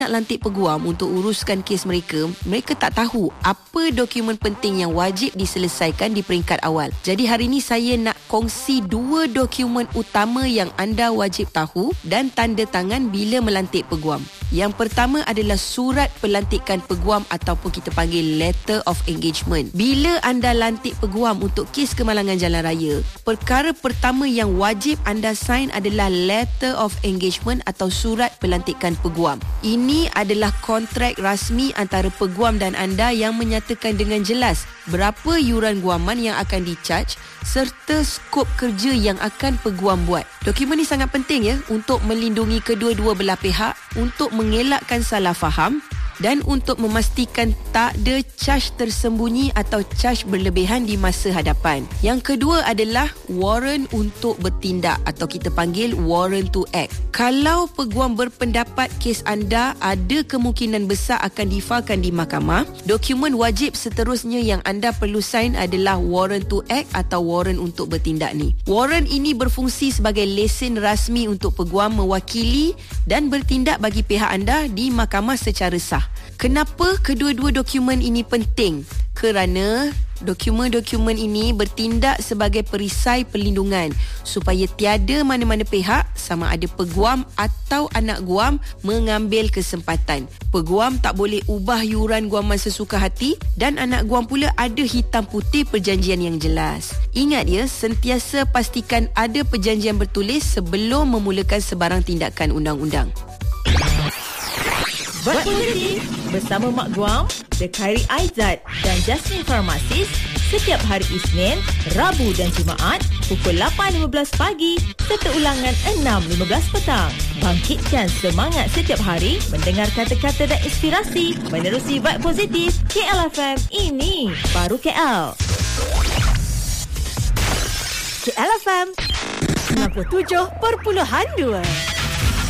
nak lantik peguam untuk uruskan kes mereka, mereka tak tahu apa dokumen penting yang wajib diselesaikan di peringkat awal. Jadi hari ini saya nak kongsi 2 dokumen utama yang anda wajib tahu dan tanda tangan bila melantik peguam. Yang pertama adalah surat pelantikan peguam ataupun kita panggil letter of engagement. Bila anda lantik peguam untuk kes kemalangan jalan raya, perkara pertama yang wajib anda sign adalah letter of engagement atau surat pelantikan peguam. Ini adalah kontrak rasmi antara peguam dan anda yang menyatakan dengan jelas berapa yuran guaman yang akan di-charge serta skop kerja yang akan peguam buat. Dokumen ini sangat penting untuk melindungi kedua-dua belah pihak, untuk mengelakkan salah faham dan untuk memastikan tak ada charge tersembunyi atau charge berlebihan di masa hadapan. Yang kedua adalah warrant untuk bertindak atau kita panggil warrant to act. Kalau peguam berpendapat kes anda ada kemungkinan besar akan difailkan di mahkamah, dokumen wajib seterusnya yang anda perlu sign adalah warrant to act atau warrant untuk bertindak ni. Warrant ini berfungsi sebagai lesen rasmi untuk peguam mewakili dan bertindak bagi pihak anda di mahkamah secara sah. Kenapa kedua-dua dokumen ini penting? Kerana dokumen-dokumen ini bertindak sebagai perisai perlindungan supaya tiada mana-mana pihak, sama ada peguam atau anak guam, mengambil kesempatan. Peguam tak boleh ubah yuran guaman sesuka hati dan anak guam pula ada hitam putih perjanjian yang jelas. Ingat sentiasa pastikan ada perjanjian bertulis sebelum memulakan sebarang tindakan undang-undang. Berpolitik bersama Mak Guam, The Khairi Aizat dan Jasmine Pharmacist setiap hari Isnin, Rabu dan Jumaat pukul 8.15 pagi serta ulangan 6.15 petang. Bangkitkan semangat setiap hari mendengar kata-kata dan inspirasi menerusi vibe positif KL FM. Ini baru KL. KL FM 97.2